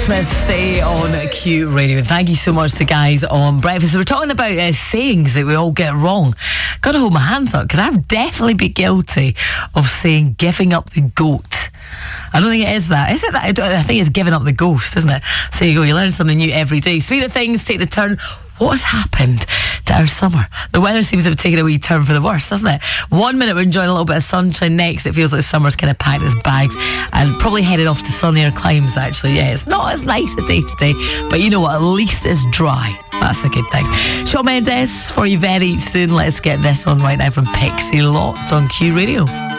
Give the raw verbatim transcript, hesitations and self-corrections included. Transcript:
Smith, Stay on Q Radio. And thank you so much to the guys on Breakfast. So we're talking about uh, sayings that we all get wrong. Gotta hold my hands up, because I've definitely been guilty of saying giving up the goat. I don't think it is that. Is it that? I, don't, I think it's giving up the ghost, isn't it? So you go, you learn something new every day. Speaking of things, take the turn. What has happened to our summer? The weather seems to have taken a wee turn for the worse, doesn't it? One minute we're enjoying a little bit of sunshine, next it feels like summer's kind of packed its bags and probably headed off to sunnier climes, actually. Yeah, it's not as nice a day today, but you know what? At least it's dry. That's the good thing. Shawn Mendes for you very soon. Let's get this on right now from Pixie Lott on Q Radio.